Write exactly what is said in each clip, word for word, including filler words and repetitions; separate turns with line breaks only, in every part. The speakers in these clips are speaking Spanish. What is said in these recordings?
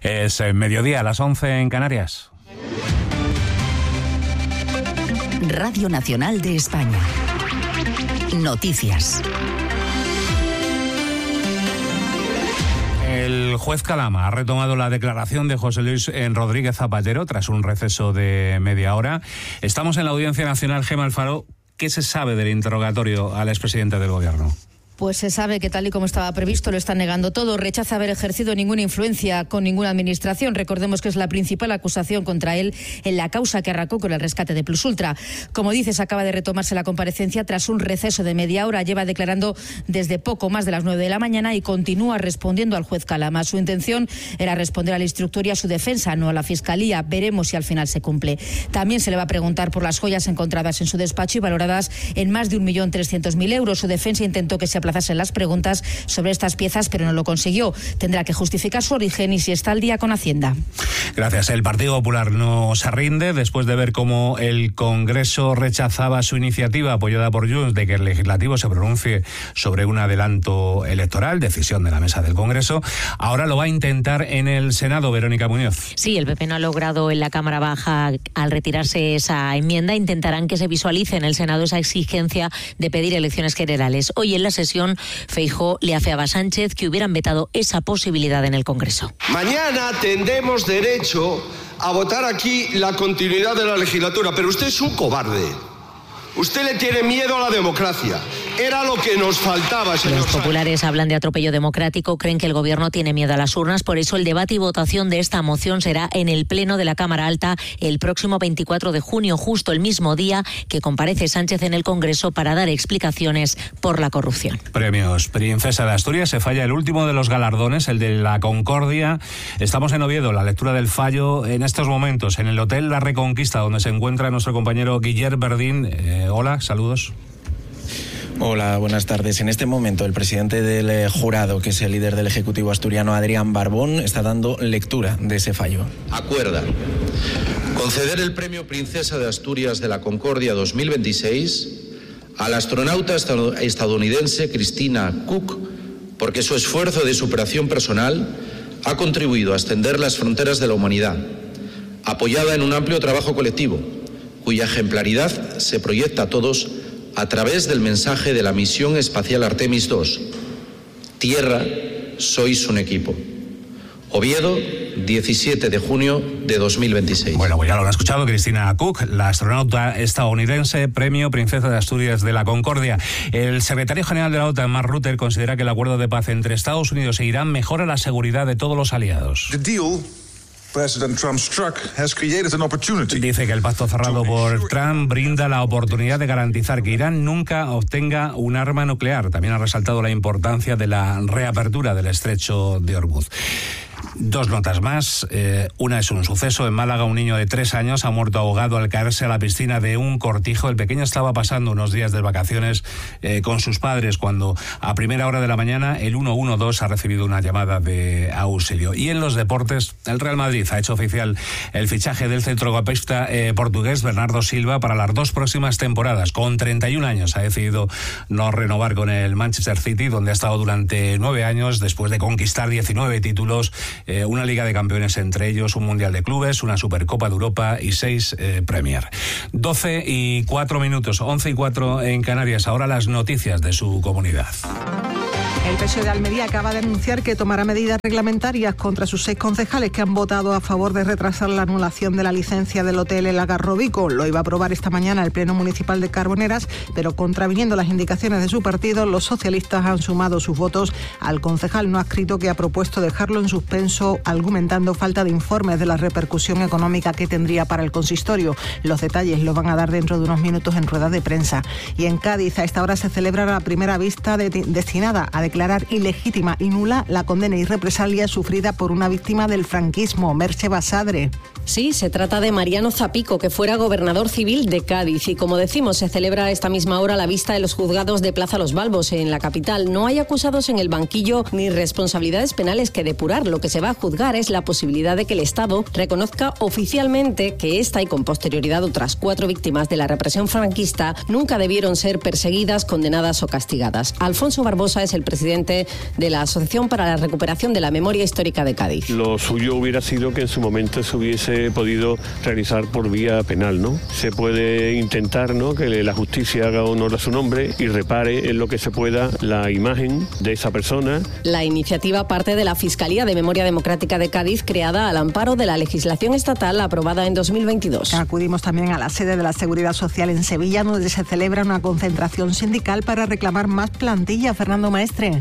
Es eh, mediodía, a las once en Canarias.
Radio Nacional de España. Noticias.
El juez Calama ha retomado la declaración de José Luis Rodríguez Zapatero tras un receso de media hora. Estamos en la Audiencia Nacional. Gemma Alfaro, ¿qué se sabe del interrogatorio al expresidente del Gobierno?
Pues se sabe que tal y como estaba previsto lo están negando todo. Rechaza haber ejercido ninguna influencia con ninguna administración. Recordemos que es la principal acusación contra él en la causa que arrancó con el rescate de Plus Ultra. Como dices, acaba de retomarse la comparecencia tras un receso de media hora. Lleva declarando desde poco más de las nueve de la mañana y continúa respondiendo al juez Calama. Su intención era responder al instructor y a su defensa, no a la Fiscalía. Veremos si al final se cumple. También se le va a preguntar por las joyas encontradas en su despacho y valoradas en más de un millón trescientos mil euros. Su defensa intentó que se aplazasen las preguntas sobre estas piezas, pero no lo consiguió. Tendrá que justificar su origen y si está al día con Hacienda.
Gracias. El Partido Popular no se rinde después de ver cómo el Congreso rechazaba su iniciativa apoyada por Junts de que el Legislativo se pronuncie sobre un adelanto electoral, decisión de la mesa del Congreso. Ahora lo va a intentar en el Senado, Verónica Muñoz.
Sí, el P P no ha logrado en la Cámara Baja, al retirarse esa enmienda, intentarán que se visualice en el Senado esa exigencia de pedir elecciones generales. Hoy en la sesión Feijóo le afeaba a Sánchez que hubieran vetado esa posibilidad en el Congreso.
Mañana tendremos derecho a votar aquí la continuidad de la legislatura, pero usted es un cobarde. Usted le tiene miedo a la democracia. Era lo que nos faltaba, señor
Los populares hablan de atropello democrático, creen que el Gobierno tiene miedo a las urnas, por eso el debate y votación de esta moción será en el Pleno de la Cámara Alta el próximo veinticuatro de junio, justo el mismo día que comparece Sánchez en el Congreso para dar explicaciones por la corrupción.
Premios Princesa de Asturias, se falla el último de los galardones, el de la Concordia. Estamos en Oviedo, la lectura del fallo en estos momentos en el Hotel La Reconquista, donde se encuentra nuestro compañero Guillermo Verdín. Eh, hola, saludos.
Hola, buenas tardes. En este momento el presidente del eh, jurado, que es el líder del Ejecutivo asturiano, Adrián Barbón, está dando lectura de ese fallo.
Acuerda conceder el Premio Princesa de Asturias de la Concordia dos mil veintiséis a la astronauta estadounidense Christina Cook porque su esfuerzo de superación personal ha contribuido a extender las fronteras de la humanidad, apoyada en un amplio trabajo colectivo, cuya ejemplaridad se proyecta a todos a través del mensaje de la misión espacial Artemis dos. Tierra, sois un equipo. Oviedo, diecisiete de junio de dos mil veintiséis.
Bueno, pues ya lo han escuchado, Christina Cook, la astronauta estadounidense, Premio Princesa de Asturias de la Concordia. El secretario general de la OTAN, Mark Rutte, considera que el acuerdo de paz entre Estados Unidos e Irán mejora la seguridad de todos los aliados.
The deal President Trump struck has created an opportunity.
Dice que el pacto cerrado por Trump brinda la oportunidad de garantizar que Irán nunca obtenga un arma nuclear. También ha resaltado la importancia de la reapertura del estrecho de Hormuz. Dos notas más. Eh, una es un suceso. En Málaga, un niño de tres años ha muerto ahogado al caerse a la piscina de un cortijo. El pequeño estaba pasando unos días de vacaciones eh, con sus padres cuando a primera hora de la mañana el ciento doce ha recibido una llamada de auxilio. Y en los deportes, el Real Madrid ha hecho oficial el fichaje del centrocampista eh, portugués Bernardo Silva para las dos próximas temporadas. Con treinta y un años ha decidido no renovar con el Manchester City, donde ha estado durante nueve años después de conquistar diecinueve títulos, Eh, una Liga de Campeones entre ellos, un Mundial de Clubes, una Supercopa de Europa y seis eh, Premier. doce y cuatro minutos, once y cuatro en Canarias. Ahora las noticias de su comunidad.
El P S O E de Almería acaba de anunciar que tomará medidas reglamentarias contra sus seis concejales que han votado a favor de retrasar la anulación de la licencia del hotel El Algarrobico. Lo iba a aprobar esta mañana el Pleno Municipal de Carboneras, pero contraviniendo las indicaciones de su partido, los socialistas han sumado sus votos al concejal no adscrito que ha propuesto dejarlo en suspenso, argumentando falta de informes de la repercusión económica que tendría para el consistorio. Los detalles los van a dar dentro de unos minutos en rueda de prensa. Y en Cádiz, a esta hora se celebra la primera vista de, destinada a declarar ilegítima y nula la condena y represalia sufrida por una víctima del franquismo, Merche Basadre.
Sí, se trata de Mariano Zapico, que fuera gobernador civil de Cádiz. Y como decimos, se celebra a esta misma hora la vista de los juzgados de Plaza Los Balbos, en la capital. No hay acusados en el banquillo ni responsabilidades penales que depurar. Lo que se va a juzgar es la posibilidad de que el Estado reconozca oficialmente que esta y con posterioridad otras cuatro víctimas de la represión franquista nunca debieron ser perseguidas, condenadas o castigadas. Alfonso Barbosa es el presidente presidente de la Asociación para la Recuperación de la Memoria Histórica de Cádiz.
Lo suyo hubiera sido que en su momento se hubiese podido realizar por vía penal, ¿no? Se puede intentar, ¿no?, que la justicia haga honor a su nombre y repare en lo que se pueda la imagen de esa persona.
La iniciativa parte de la Fiscalía de Memoria Democrática de Cádiz, creada al amparo de la legislación estatal aprobada en dos mil veintidós.
Acudimos también a la sede de la Seguridad Social en Sevilla, donde se celebra una concentración sindical para reclamar más plantilla. Fernando Maestre.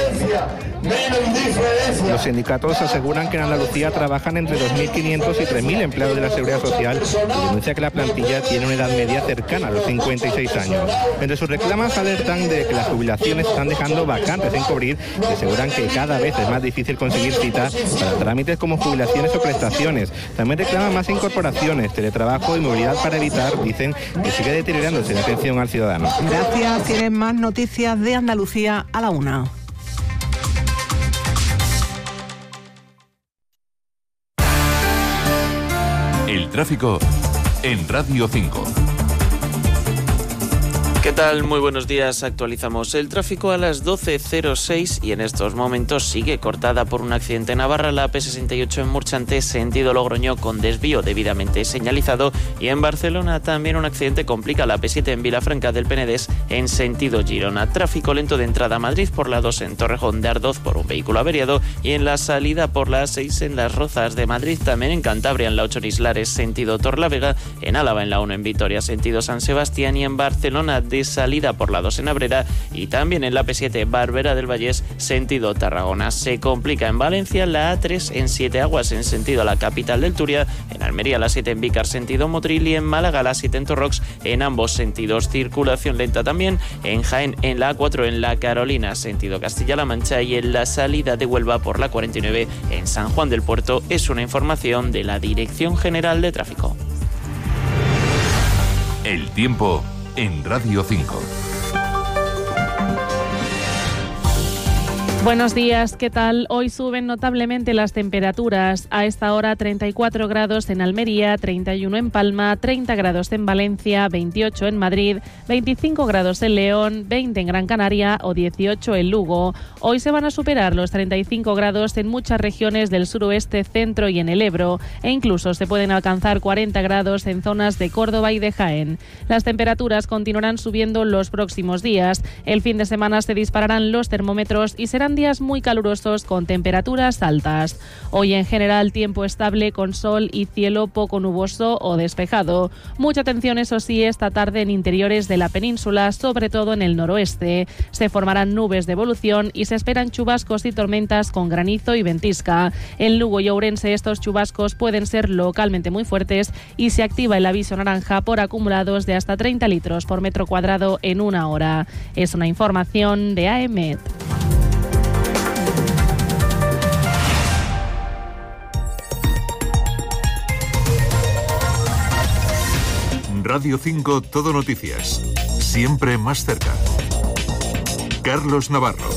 Los sindicatos aseguran que en Andalucía trabajan entre dos mil quinientos y tres mil empleados de la Seguridad Social y denuncia que la plantilla tiene una edad media cercana a los cincuenta y seis años. Entre sus reclamos alertan de que las jubilaciones están dejando vacantes sin cubrir y aseguran que cada vez es más difícil conseguir cita para trámites como jubilaciones o prestaciones. También reclaman más incorporaciones, teletrabajo y movilidad para evitar, dicen, que sigue deteriorándose la atención al ciudadano.
Gracias. Tienen más noticias de Andalucía a la una.
El tráfico en Radio cinco.
¿Qué tal? Muy buenos días. Actualizamos el tráfico a las doce cero seis y en estos momentos sigue cortada por un accidente en Navarra la P sesenta y ocho en Murchante, sentido Logroño, con desvío debidamente señalizado, y en Barcelona también un accidente complica la P siete en Vilafranca del Penedés en sentido Girona. Tráfico lento de entrada a Madrid por la dos en Torrejón de Ardoz por un vehículo averiado y en la salida por la A seis en Las Rozas de Madrid, también en Cantabria en la ocho en Islares sentido Torlavega, en Álava en la uno en Vitoria sentido San Sebastián y en Barcelona de salida por la dos en Abrera y también en la P siete Barbera del Vallés sentido Tarragona. Se complica en Valencia la A tres en Siete Aguas en sentido a la capital del Turia, en Almería la siete en Vícar sentido Motril y en Málaga la siete en Torrox en ambos sentidos. Circulación lenta también en Jaén en la A cuatro en la Carolina sentido Castilla-La Mancha y en la salida de Huelva por la cuarenta y nueve en San Juan del Puerto. Es una información de la Dirección General de Tráfico.
El tiempo en Radio cinco.
Buenos días, ¿qué tal? Hoy suben notablemente las temperaturas. A esta hora treinta y cuatro grados en Almería, treinta y uno en Palma, treinta grados en Valencia, veintiocho en Madrid, veinticinco grados en León, veinte en Gran Canaria o dieciocho en Lugo. Hoy se van a superar los treinta y cinco grados en muchas regiones del suroeste, centro y en el Ebro, e incluso se pueden alcanzar cuarenta grados en zonas de Córdoba y de Jaén. Las temperaturas continuarán subiendo los próximos días. El fin de semana se dispararán los termómetros y serán días muy calurosos con temperaturas altas. Hoy en general tiempo estable con sol y cielo poco nuboso o despejado. Mucha atención, eso sí, esta tarde en interiores de la península, sobre todo en el noroeste. Se formarán nubes de evolución y se esperan chubascos y tormentas con granizo y ventisca. En Lugo y Ourense estos chubascos pueden ser localmente muy fuertes y se activa el aviso naranja por acumulados de hasta treinta litros por metro cuadrado en una hora. Es una información de A E M E T.
Radio cinco Todo Noticias. Siempre más cerca. Carlos Navarro.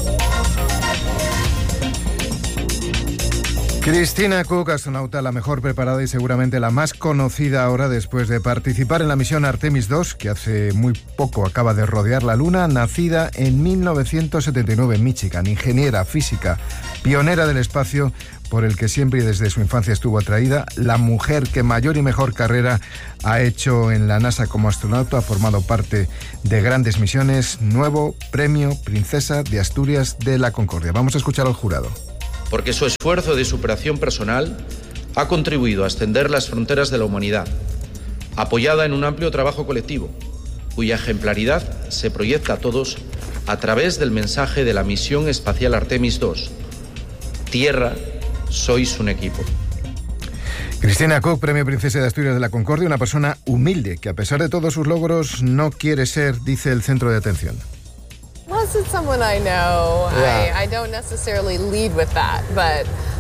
Cristina Cook, astronauta la mejor preparada y seguramente la más conocida ahora después de participar en la misión Artemis dos, que hace muy poco acaba de rodear la Luna, nacida en mil novecientos setenta y nueve en Michigan, ingeniera física, pionera del espacio, por el que siempre y desde su infancia estuvo atraída, la mujer que mayor y mejor carrera ha hecho en la NASA como astronauta, ha formado parte de grandes misiones. Nuevo premio Princesa de Asturias de la Concordia. Vamos a escuchar al jurado.
Porque su esfuerzo de superación personal ha contribuido a extender las fronteras de la humanidad, apoyada en un amplio trabajo colectivo, cuya ejemplaridad se proyecta a todos a través del mensaje de la misión espacial Artemis dos. Tierra, sois un equipo.
Cristina Cook, premio Princesa de Asturias de la Concordia, una persona humilde que a pesar de todos sus logros no quiere ser, dice, el centro de atención.
Unless it's someone I know, yeah. I, I don't necessarily lead with that, but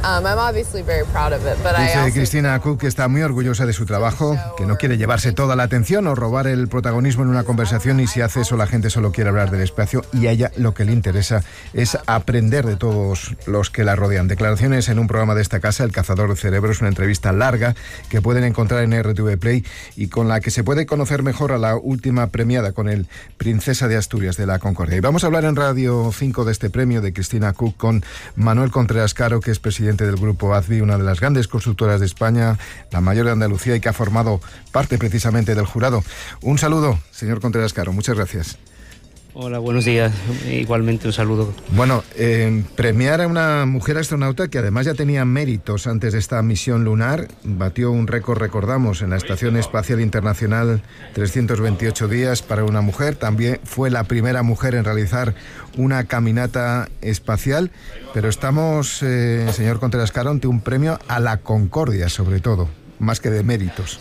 Um, I'm obviously very proud of it, but I
Dice
also...
Christina Cook que está muy orgullosa de su trabajo, que no quiere llevarse toda la atención o robar el protagonismo en una conversación, y si hace eso la gente solo quiere hablar del espacio, y a ella lo que le interesa es aprender de todos los que la rodean. Declaraciones en un programa de esta casa, El Cazador de Cerebros, una entrevista larga que pueden encontrar en R T V Play y con la que se puede conocer mejor a la última premiada con el Princesa de Asturias de la Concordia. Y vamos a hablar en Radio cinco de este premio de Christina Cook con Manuel Contreras Caro, que es presidente del grupo A D V I, una de las grandes constructoras de España, la mayor de Andalucía, y que ha formado parte precisamente del jurado. Un saludo, señor Contreras Caro, muchas gracias.
Hola, buenos días. Igualmente un saludo.
Bueno, eh, premiar a una mujer astronauta que además ya tenía méritos antes de esta misión lunar, batió un récord, recordamos, en la Estación Espacial Internacional, trescientos veintiocho días para una mujer. También fue la primera mujer en realizar una caminata espacial, pero estamos, eh, señor Contreras Caro, ante un premio a la concordia, sobre todo, más que de méritos.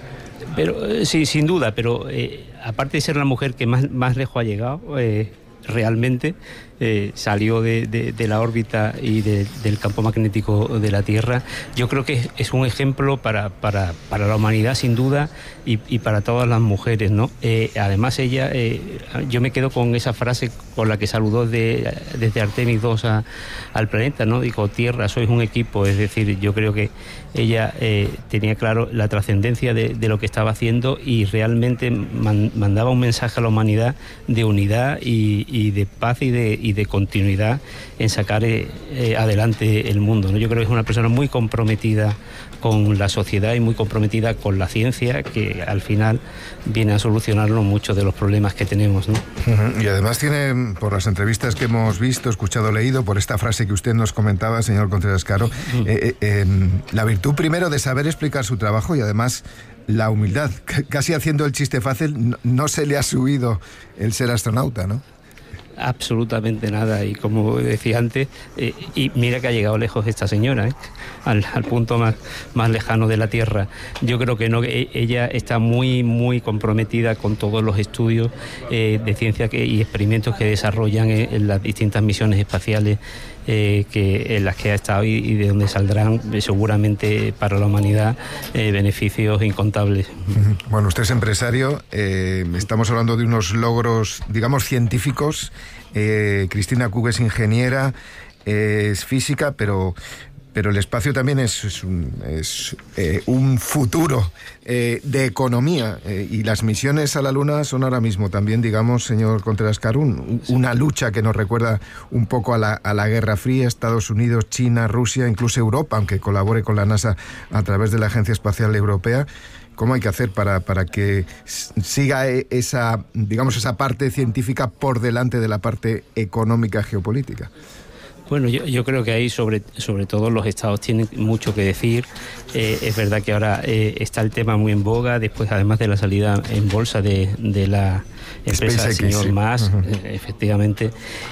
Pero eh, sí, sin duda, pero eh, aparte de ser la mujer que más, más lejos ha llegado, eh, realmente eh, salió de, de, de la órbita y de, del campo magnético de la Tierra, yo creo que es, es un ejemplo para, para, para la humanidad, sin duda, y, y para todas las mujeres, ¿no? Eh, además, ella, eh, yo me quedo con esa frase con la que saludó de, desde Artemis dos a, al planeta, ¿no? Dijo: Tierra, sois un equipo. Es decir, yo creo que ella eh, tenía claro la trascendencia de, de lo que estaba haciendo, y realmente man, mandaba un mensaje a la humanidad de unidad y, y de paz y de, y de continuidad en sacar eh, eh, adelante el mundo, ¿no? Yo creo que es una persona muy comprometida con la sociedad y muy comprometida con la ciencia, que al final viene a solucionarnos muchos de los problemas que tenemos, ¿no?
Uh-huh. Y además tiene, por las entrevistas que hemos visto, escuchado, leído, por esta frase que usted nos comentaba, señor Contreras Caro, uh-huh. eh, eh, la virtud primero de saber explicar su trabajo, y además la humildad. C- casi haciendo el chiste fácil, no, no se le ha subido el ser astronauta, ¿no?
Absolutamente nada, y como decía antes, eh, y mira que ha llegado lejos esta señora, ¿eh? al, al punto más, más lejano de la Tierra. Yo creo que no, que ella está muy muy comprometida con todos los estudios eh, de ciencia que, y experimentos que desarrollan en, en las distintas misiones espaciales eh, que, en las que ha estado, y, y de donde saldrán eh, seguramente para la humanidad eh, beneficios incontables.
Bueno, usted es empresario, eh, estamos hablando de unos logros, digamos, científicos. Eh, Christina Cook es ingeniera, eh, es física, pero, pero el espacio también es, es, un, es eh, un futuro eh, de economía, eh, y las misiones a la Luna son ahora mismo también, digamos, señor Contreras Caro, un, una lucha que nos recuerda un poco a la, a la Guerra Fría. Estados Unidos, China, Rusia, incluso Europa, aunque colabore con la NASA a través de la Agencia Espacial Europea. ¿Cómo hay que hacer para, para que siga esa, digamos, esa parte científica por delante de la parte económica geopolítica?
Bueno, yo, yo creo que ahí sobre, sobre todo los estados tienen mucho que decir. Eh, es verdad que ahora eh, está el tema muy en boga, después además de la salida en bolsa de, de la empresa del señor Musk, uh-huh. eh, efectivamente.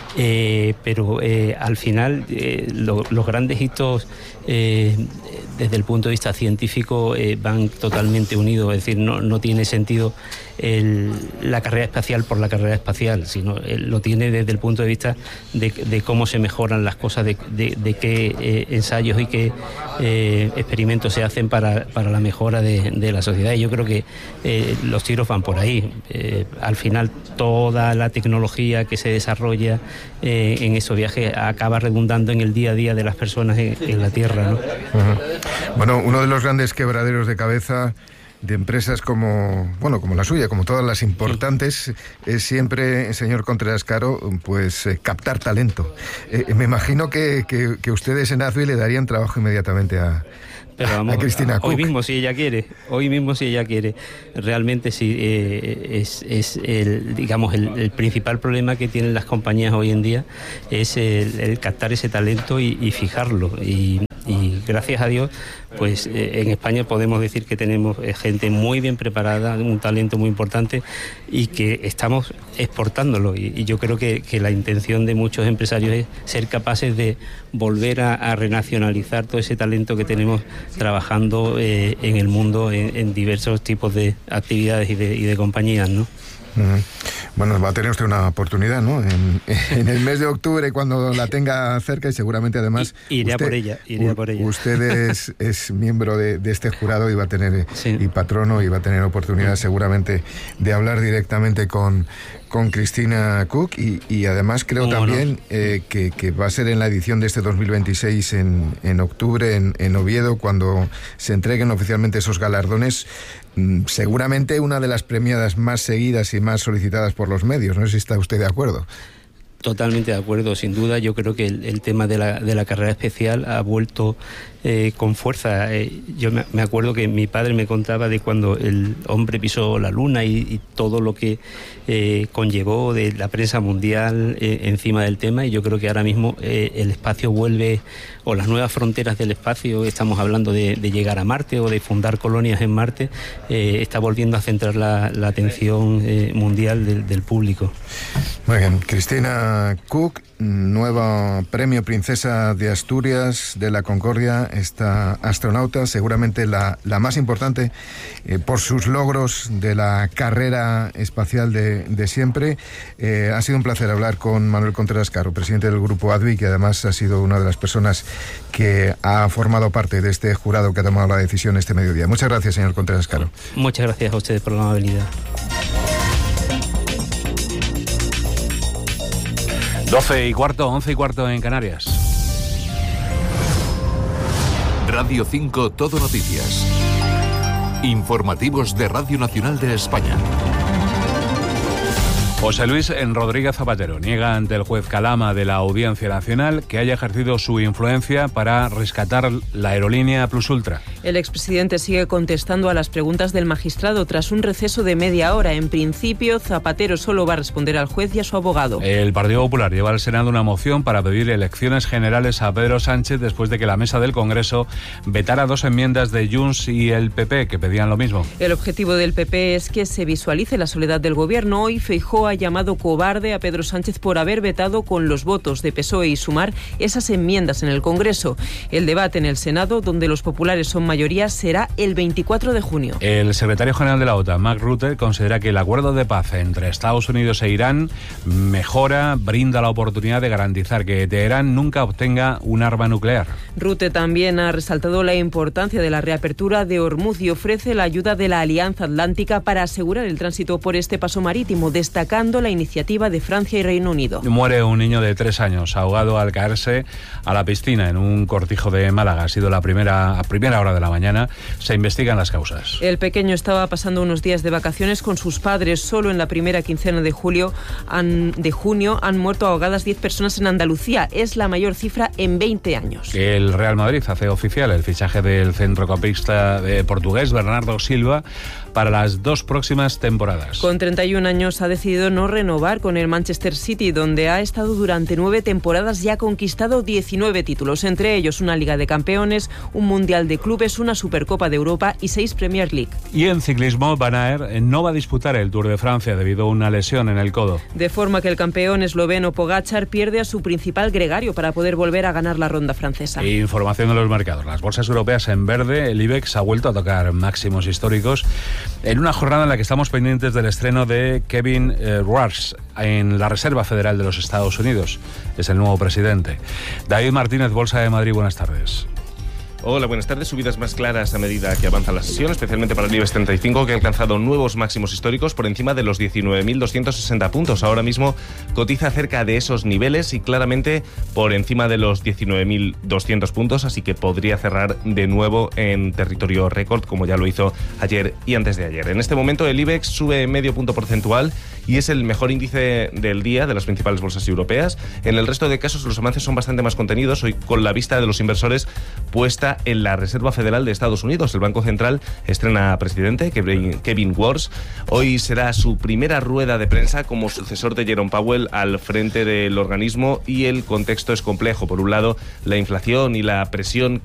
Eh, pero eh, al final eh, lo, los grandes hitos eh, desde el punto de vista científico eh, van totalmente unidos. Es decir, no, no tiene sentido el, la carrera espacial por la carrera espacial, sino eh, lo tiene desde el punto de vista de, de cómo se mejoran las cosas, de, de, de qué eh, ensayos y qué eh, experimentos se hacen para, para la mejora de, de la sociedad. Y yo creo que eh, los tiros van por ahí. Eh, al final toda la tecnología que se desarrolla eh, en esos viajes acaba redundando en el día a día de las personas en, en la Tierra, ¿no?
Uh-huh. Bueno, uno de los grandes quebraderos de cabeza de empresas como, bueno, como la suya, como todas las importantes, es siempre, señor Contreras Caro, pues eh, captar talento. Eh, me imagino que, que, que ustedes en A D V I le darían trabajo inmediatamente a,
Pero vamos,
a Christina Cook.
Hoy mismo, si ella quiere, hoy mismo si ella quiere. Realmente sí, eh, es, es el, digamos, el, el principal problema que tienen las compañías hoy en día es el, el captar ese talento y, y fijarlo. Y, y gracias a Dios, pues eh, en España podemos decir que tenemos eh, gente muy bien preparada, un talento muy importante, y que estamos exportándolo. Y, y yo creo que, que la intención de muchos empresarios es ser capaces de volver a, a renacionalizar todo ese talento que tenemos trabajando eh, en el mundo en, en diversos tipos de actividades y de, y de compañías, ¿no?
Uh-huh. Bueno, va a tener usted una oportunidad, ¿no? En, en el mes de octubre, cuando la tenga cerca, y seguramente además...
I, iré
usted,
por ella, iré por ella.
Usted es, es miembro de, de este jurado y va a tener, sí. y patrono, y va a tener oportunidad seguramente de hablar directamente con, con Cristina Cook, y, y además creo ¿Cómo también no? eh, que, que va a ser en la edición de este dos mil veintiséis en, en octubre, en, en Oviedo, cuando se entreguen oficialmente esos galardones, seguramente una de las premiadas más seguidas y más solicitadas por los medios. No sé si está usted de acuerdo.
Totalmente de acuerdo, sin duda. Yo creo que el, el tema de la, de la carrera especial ha vuelto eh, con fuerza. Eh, yo me, me acuerdo que mi padre me contaba de cuando el hombre pisó la luna y, y todo lo que eh, conllevó de la prensa mundial eh, encima del tema, y yo creo que ahora mismo eh, el espacio vuelve, o las nuevas fronteras del espacio, estamos hablando de, de llegar a Marte o de fundar colonias en Marte, eh, está volviendo a centrar la, la atención eh, mundial del, del público.
Muy bien, Cristina Cook, nuevo premio Princesa de Asturias de la Concordia, esta astronauta, seguramente la, la más importante eh, por sus logros de la carrera espacial de, de siempre. Eh, ha sido un placer hablar con Manuel Contreras Caro, presidente del Grupo ADVI, que además ha sido una de las personas que ha formado parte de este jurado que ha tomado la decisión este mediodía. Muchas gracias, señor Contreras Caro.
Muchas gracias a ustedes por la amabilidad.
doce y cuarto, once y cuarto en Canarias.
Radio cinco Todo Noticias. Informativos de Radio Nacional de España.
José Luis Rodríguez Zapatero niega ante el juez Calama de la Audiencia Nacional que haya ejercido su influencia para rescatar la aerolínea Plus Ultra.
El expresidente sigue contestando a las preguntas del magistrado tras un receso de media hora. En principio, Zapatero solo va a responder al juez y a su abogado.
El Partido Popular lleva al Senado una moción para pedir elecciones generales a Pedro Sánchez después de que la mesa del Congreso vetara dos enmiendas de Junts y el P P que pedían lo mismo.
El objetivo del P P es que se visualice la soledad del gobierno. Hoy Feijóo ha llamado cobarde a Pedro Sánchez por haber vetado con los votos de P S O E y Sumar esas enmiendas en el Congreso. El debate en el Senado, donde los populares son mayoría, será el veinticuatro de junio.
El secretario general de la OTAN, Mark Rutte, considera que el acuerdo de paz entre Estados Unidos e Irán mejora, brinda la oportunidad de garantizar que Teherán nunca obtenga un arma nuclear.
Rutte también ha resaltado la importancia de la reapertura de Hormuz y ofrece la ayuda de la Alianza Atlántica para asegurar el tránsito por este paso marítimo, destacando la iniciativa de Francia y Reino Unido.
Muere un niño de tres años ahogado al caerse a la piscina en un cortijo de Málaga. Ha sido la primera, a primera hora de la mañana. Se investigan las causas.
El pequeño estaba pasando unos días de vacaciones con sus padres. Solo en la primera quincena de julio han, de junio han muerto ahogadas diez personas en Andalucía. Es la mayor cifra en veinte años.
El Real Madrid hace oficial el fichaje del centrocampista eh, portugués Bernardo Silva para las dos próximas temporadas.
Con treinta y un años ha decidido no renovar con el Manchester City, donde ha estado durante nueve temporadas y ha conquistado diecinueve títulos, entre ellos una Liga de Campeones, un Mundial de Clubes, una Supercopa de Europa y seis Premier League.
Y en ciclismo, Van Aert no va a disputar el Tour de Francia debido a una lesión en el codo.
De forma que el campeón esloveno Pogačar pierde a su principal gregario para poder volver a ganar la ronda francesa.
Información de los mercados. Las bolsas europeas en verde, el IBEX ha vuelto a tocar máximos históricos en una jornada en la que estamos pendientes del estreno de Kevin eh, Rush en la Reserva Federal de los Estados Unidos. Es el nuevo presidente. David Martínez, Bolsa de Madrid, buenas tardes.
Hola, buenas tardes. Subidas más claras a medida que avanza la sesión, especialmente para el IBEX treinta y cinco, que ha alcanzado nuevos máximos históricos por encima de los diecinueve mil doscientos sesenta puntos. Ahora mismo cotiza cerca de esos niveles y claramente por encima de los diecinueve mil doscientos puntos, así que podría cerrar de nuevo en territorio récord, como ya lo hizo ayer y antes de ayer. En este momento el IBEX sube medio punto porcentual y es el mejor índice del día de las principales bolsas europeas. En el resto de casos los avances son bastante más contenidos, hoy con la vista de los inversores puesta en la Reserva Federal de Estados Unidos. El Banco Central estrena presidente, Kevin Warsh. Hoy será su primera rueda de prensa como sucesor de Jerome Powell al frente del organismo y el contexto es complejo. Por un lado, la inflación y la presión